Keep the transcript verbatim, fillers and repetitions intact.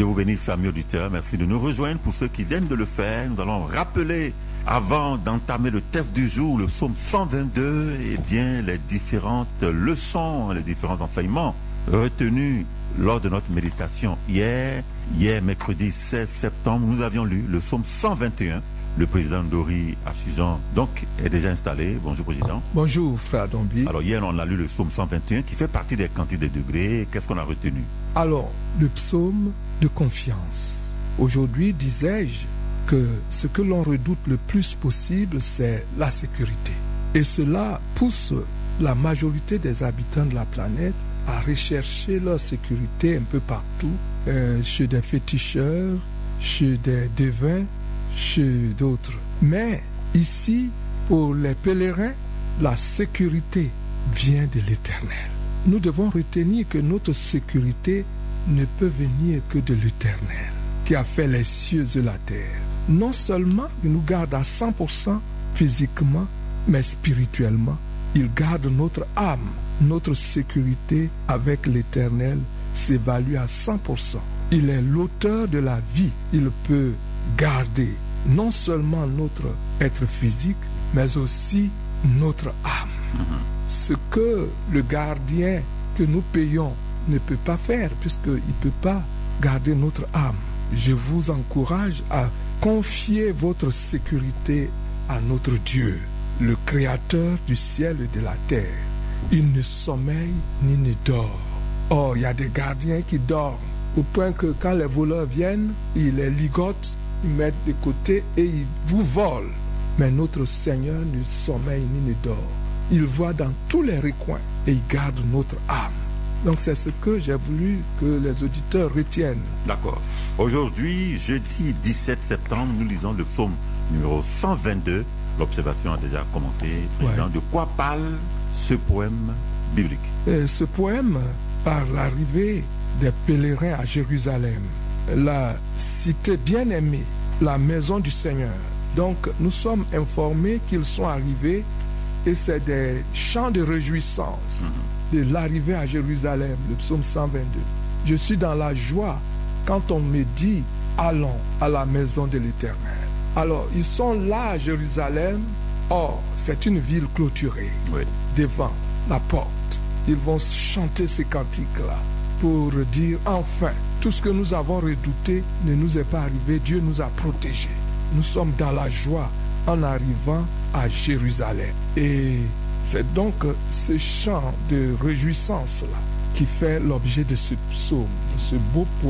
Dieu vous bénisse, amis auditeurs. Merci de nous rejoindre. Pour ceux qui viennent de le faire, nous allons rappeler, avant d'entamer le test du jour, le psaume cent vingt-deux, et bien les différentes leçons, les différents enseignements retenus lors de notre méditation hier. Hier, mercredi seize septembre, nous avions lu le psaume cent vingt et un. Le président Dori Achijan, donc, est déjà installé. Bonjour, président. Bonjour, frère Dombi. Alors, hier, on a lu le psaume cent vingt et un qui fait partie des cantiques des degrés. Qu'est-ce qu'on a retenu? Alors, le psaume de confiance. Aujourd'hui, disais-je que ce que l'on redoute le plus possible, c'est la sécurité. Et cela pousse la majorité des habitants de la planète à rechercher leur sécurité un peu partout, euh, chez des féticheurs, chez des devins, chez d'autres. Mais ici, pour les pèlerins, la sécurité vient de l'Éternel. Nous devons retenir que notre sécurité ne peut venir que de l'Éternel, qui a fait les cieux et la terre. Non seulement il nous garde à cent pour cent physiquement, mais spirituellement. Il garde notre âme. Notre sécurité avec l'Éternel s'évalue à cent pour cent. Il est l'auteur de la vie. Il peut garder non seulement notre être physique, mais aussi notre âme. Ce que le gardien que nous payons ne peut pas faire, puisqu'il ne peut pas garder notre âme. Je vous encourage à confier votre sécurité à notre Dieu, le Créateur du ciel et de la terre. Il ne sommeille ni ne dort. Or, il y a des gardiens qui dorment, au point que quand les voleurs viennent, ils les ligotent, ils mettent de côté et ils vous volent. Mais notre Seigneur ne sommeille ni ne dort. Il voit dans tous les recoins et il garde notre âme. Donc c'est ce que j'ai voulu que les auditeurs retiennent. D'accord. Aujourd'hui, jeudi dix-sept septembre, nous lisons le psaume numéro cent vingt-deux. L'observation a déjà commencé. Président, ouais. De quoi parle ce poème biblique? Et ce poème parle l'arrivée des pèlerins à Jérusalem, la cité bien-aimée, la maison du Seigneur. Donc nous sommes informés qu'ils sont arrivés et c'est des chants de réjouissance mm-hmm. de l'arrivée à Jérusalem, le psaume cent vingt-deux. Je suis dans la joie quand on me dit allons à la maison de l'Éternel. Alors ils sont là à Jérusalem. Or c'est une ville clôturée, oui. Devant la porte. Ils vont chanter ces cantiques-là pour dire enfin, tout ce que nous avons redouté ne nous est pas arrivé, Dieu nous a protégés. Nous sommes dans la joie en arrivant à Jérusalem. Et c'est donc ce chant de réjouissance-là qui fait l'objet de ce psaume, de ce beau poème.